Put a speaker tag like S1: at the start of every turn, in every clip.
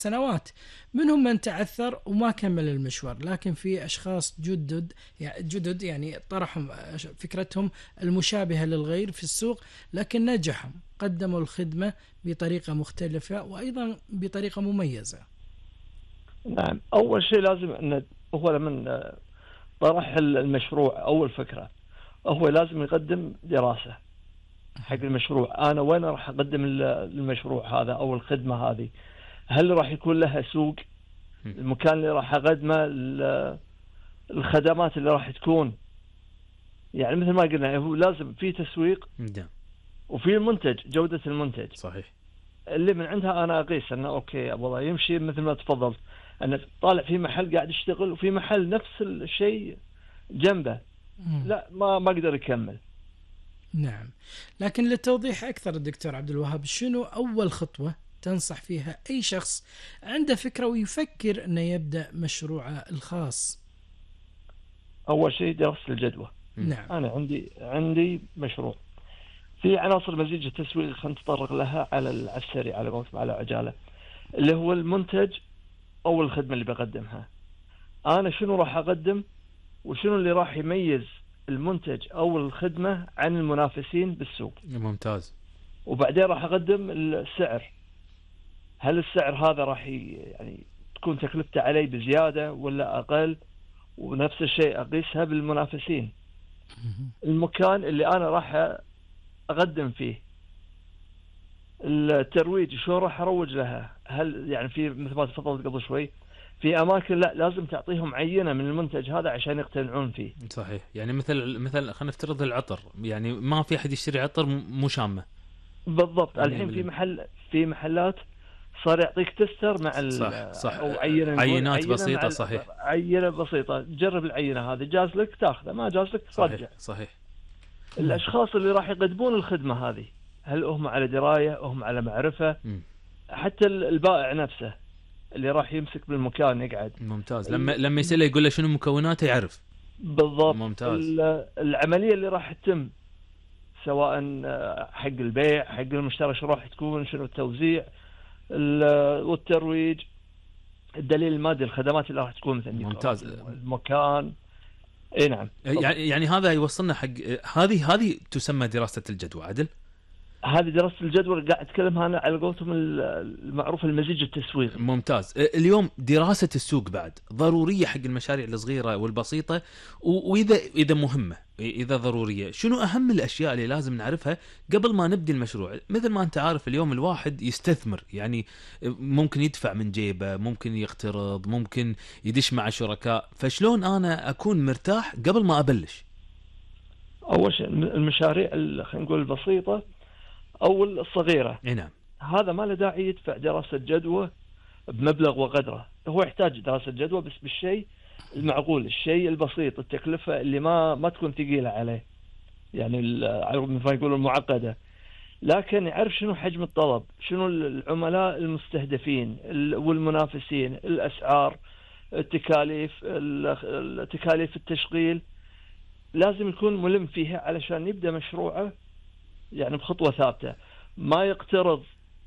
S1: سنوات. منهم من تعثر وما كمل المشوار، لكن في أشخاص جدد يعني طرحوا فكرتهم المشابهة للغير في السوق، لكن نجحوا، قدموا الخدمة بطريقة مختلفة وأيضا بطريقة مميزة.
S2: نعم، أول شيء لازم أن هو لمن طرح المشروع أو الفكرة، هو لازم يقدم دراسة حق المشروع. أنا وين راح أقدم المشروع هذا أو الخدمة هذه؟ هل راح يكون لها سوق؟ المكان اللي راح أقدمه، الخدمات اللي راح تكون، يعني مثل ما قلنا هو لازم في تسويق وفي المنتج، جودة المنتج
S3: صحيح،
S2: اللي من عندها أنا أقيس أنه أوكي والله يمشي مثل ما تفضلت، أنا طالع في محل قاعد يشتغل وفي محل نفس الشيء جنبه، لا ما أقدر يكمل.
S1: نعم، لكن للتوضيح أكثر الدكتور عبد الوهاب، شنو أول خطوة تنصح فيها أي شخص عنده فكرة ويفكر أنه يبدأ مشروعه الخاص؟
S2: أول شيء دراسة الجدوى.
S1: نعم.
S2: أنا عندي مشروع في عناصر مزيج التسويق، خلينا نتطرق لها على السريع على قولتهم على عجالة، اللي هو المنتج أو الخدمة اللي بقدمها. أنا شنو راح أقدم وشنو اللي راح يميز المنتج أو الخدمة عن المنافسين بالسوق.
S3: ممتاز.
S2: وبعدين راح أقدم السعر، هل السعر هذا راح يعني تكون تكلفته علي بزيادة ولا أقل؟ ونفس الشيء أقيسها بالمنافسين. المكان اللي أنا راح أقدم فيه، الترويج شو راح أروج لها؟ هل يعني في مثل ما تفضلت قبل شوي في أماكن لا لازم تعطيهم عينة من المنتج هذا عشان يقتنعون فيه.
S3: صحيح، يعني مثل خلينا نفترض العطر، يعني ما في أحد يشتري عطر مشامة.
S2: بالضبط. الحين في محلات صار يعطيك تستر مع
S3: صح.
S2: أو
S3: عينات بسيطة. صحيح،
S2: عينة بسيطة، جرب العينة هذه، جاز لك تاخذه، ما جاز لك ترجع.
S3: صحيح.
S2: الأشخاص اللي راح يقدمون الخدمة هذه، هل هم على دراية، هم على معرفة؟ حتى البائع نفسه اللي راح يمسك بالمكان يقعد.
S3: ممتاز. لما يسأله يقول له شنو مكوناته يعرف.
S2: بالضبط.
S3: ممتاز.
S2: العملية اللي راح تتم سواء حق البيع، حق المشتري، شو راح تكون، شنو التوزيع والترويج، الدليل المادي، الخدمات اللي راح تكون مثل
S3: ممتاز.
S2: المكان. اي نعم.
S3: يعني هذا يوصلنا حق هذه تسمى دراسة الجدوى. عدل،
S2: هذه دراسة الجدوى اللي قاعد أتكلم أنا على قولتهم المعروف المزيج التسويقي.
S3: ممتاز. اليوم دراسة السوق بعد ضرورية حق المشاريع الصغيرة والبسيطة، وإذا مهمة، إذا ضرورية، شنو أهم الأشياء اللي لازم نعرفها قبل ما نبدي المشروع؟ مثل ما أنت عارف اليوم الواحد يستثمر، يعني ممكن يدفع من جيبه، ممكن يقترض، ممكن يدش مع شركاء، فشلون أنا أكون مرتاح قبل ما أبلش؟
S2: أول شيء المشاريع خلينا نقول البسيطة أو الصغيرة،
S3: نعم،
S2: هذا ما له داعي يدفع دراسة جدوى بمبلغ وقدره. هو يحتاج دراسة جدوى بس بالشيء المعقول، الشيء البسيط، التكلفة اللي ما تكون ثقيلة عليه، يعني مثل ما يقولون المعقدة، لكن يعرف شنو حجم الطلب، شنو العملاء المستهدفين والمنافسين، الأسعار، التكاليف التشغيل، لازم يكون ملم فيها علشان يبدأ مشروعه يعني بخطوة ثابتة، ما يقترض،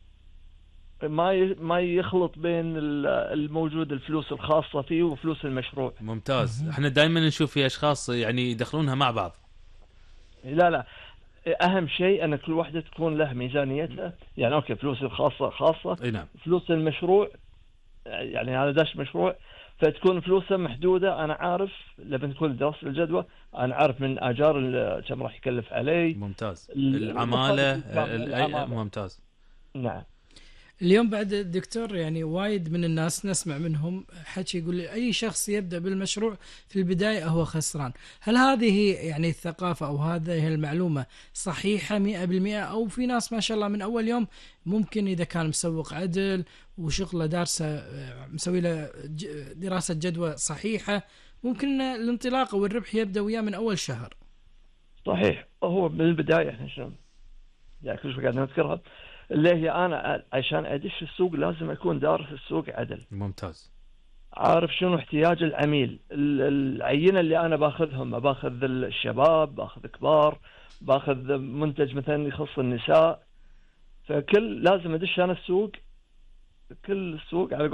S2: ما يخلط بين الموجود الفلوس الخاصة فيه وفلوس المشروع.
S3: ممتاز. احنا دائما نشوف في اشخاص يعني يدخلونها مع بعض.
S2: لا، اهم شيء ان كل واحدة تكون له ميزانيتها، يعني اوكي فلوس الخاصة خاصة،
S3: نعم.
S2: فلوس المشروع يعني هذا داش مشروع فتكون فلوسه محدودة. أنا عارف لما تكون دراسة الجدوى أنا عارف من آجار كم راح يكلف علي.
S3: ممتاز. العمالة. ممتاز.
S2: نعم.
S1: اليوم بعد الدكتور يعني وايد من الناس نسمع منهم حكي يقول أي شخص يبدأ بالمشروع في البداية هو خسران. هل هذه يعني الثقافة أو هذه المعلومة صحيحة 100%، أو في ناس ما شاء الله من أول يوم ممكن إذا كان مسوق عدل وشغله دارسة مسوي له دراسة جدوى صحيحة ممكن الانطلاق والربح يبدأ وياه من أول شهر؟
S2: صحيح. هو من البداية احنا شنو يعني كل شيء قاعد نذكرها اللي هي أنا عشان أدش السوق لازم أكون دارس السوق عدل.
S3: ممتاز.
S2: عارف شنو احتياج العميل، العينة اللي أنا باخذهم، باخذ الشباب، باخذ كبار، باخذ منتج مثلا يخص النساء، فكل لازم أدش أنا السوق كل سوق على